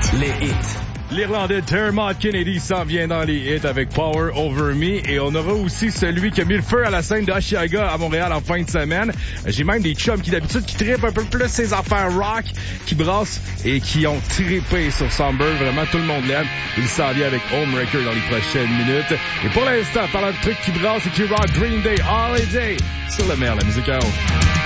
Les hits. L'Irlandais Dermot Kennedy s'en vient dans les hits avec Power Over Me. Et on aura aussi celui qui a mis le feu à la scène de Oshiaga à Montréal en fin de semaine. J'ai même des chums qui d'habitude qui trippent un peu plus ses affaires rock, qui brassent et qui ont trippé sur Somber. Vraiment, tout le monde l'aime. Il s'en vient avec Homewrecker dans les prochaines minutes. Et pour l'instant, parlant de trucs qui brassent et qui rock, Green Day, Holiday sur le mer, la musique à haut.